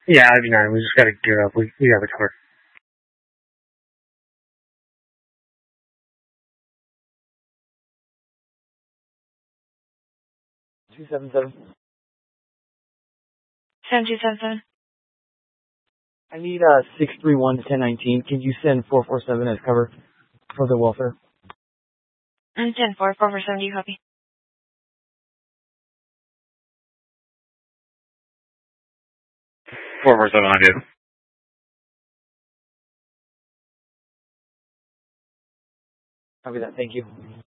Yeah, IV9. We just gotta gear up. We got the cover. Two seven seven. 7277. I need 631 to 1019. Can you send 447 as cover for the welfare? 10-4, 447, do you copy? 447, I do. Copy that. Thank you.